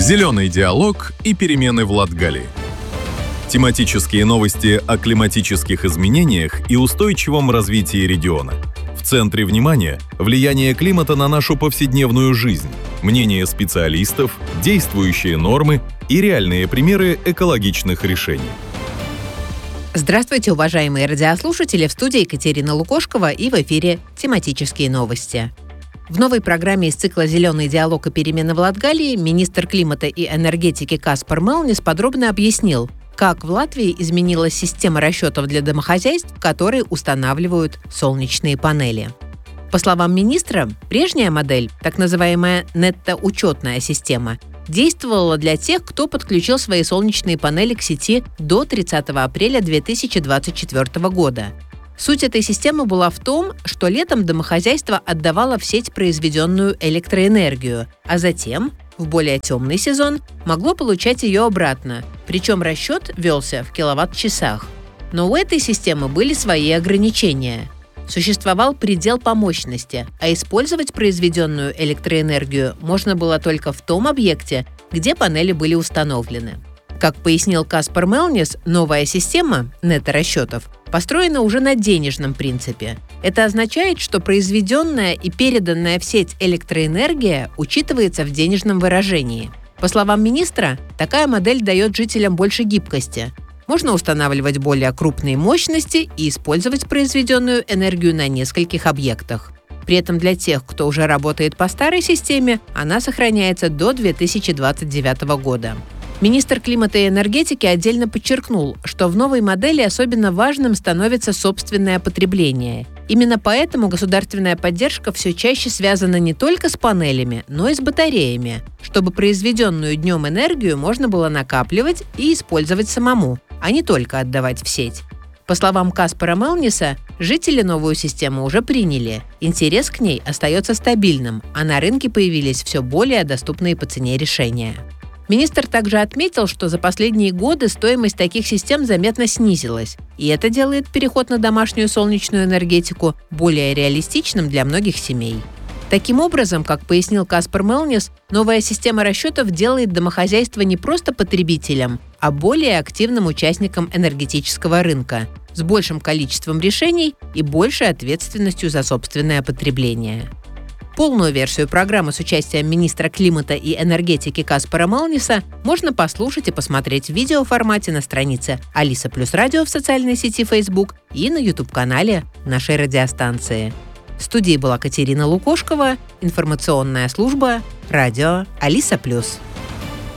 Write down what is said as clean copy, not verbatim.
Зеленый диалог и перемены в Латгалии. Тематические новости о климатических изменениях и устойчивом развитии региона. В центре внимания – влияние климата на нашу повседневную жизнь, мнения специалистов, действующие нормы и реальные примеры экологичных решений. Здравствуйте, уважаемые радиослушатели! В студии Екатерина Лукошкова и в эфире тематические новости. В новой программе из цикла «Зеленый диалог и перемены в Латгалии» министр климата и энергетики Каспар Мелнис подробно объяснил, как в Латвии изменилась система расчетов для домохозяйств, которые устанавливают солнечные панели. По словам министра, прежняя модель, так называемая нетто-учетная система, действовала для тех, кто подключил свои солнечные панели к сети до 30 апреля 2024 года. Суть этой системы была в том, что летом домохозяйство отдавало в сеть произведенную электроэнергию, а затем, в более темный сезон, могло получать ее обратно, причем расчет велся в киловатт-часах. Но у этой системы были свои ограничения. Существовал предел по мощности, а использовать произведенную электроэнергию можно было только в том объекте, где панели были установлены. Как пояснил Каспар Мелнис, новая система нетто-расчетов построена уже на денежном принципе. Это означает, что произведенная и переданная в сеть электроэнергия учитывается в денежном выражении. По словам министра, такая модель дает жителям больше гибкости. Можно устанавливать более крупные мощности и использовать произведенную энергию на нескольких объектах. При этом для тех, кто уже работает по старой системе, она сохраняется до 2029 года. Министр климата и энергетики отдельно подчеркнул, что в новой модели особенно важным становится собственное потребление. Именно поэтому государственная поддержка все чаще связана не только с панелями, но и с батареями, чтобы произведенную днем энергию можно было накапливать и использовать самому, а не только отдавать в сеть. По словам Каспара Мелниса, жители новую систему уже приняли. Интерес к ней остается стабильным, а на рынке появились все более доступные по цене решения. Министр также отметил, что за последние годы стоимость таких систем заметно снизилась, и это делает переход на домашнюю солнечную энергетику более реалистичным для многих семей. Таким образом, как пояснил Каспар Мелнис, новая система расчетов делает домохозяйство не просто потребителем, а более активным участником энергетического рынка, с большим количеством решений и большей ответственностью за собственное потребление. Полную версию программы с участием министра климата и энергетики Каспара Мелниса можно послушать и посмотреть в видеоформате на странице Алиса Плюс Радио в социальной сети Facebook и на YouTube-канале нашей радиостанции. В студии была Екатерина Лукошкова, информационная служба «Радио Алиса Плюс».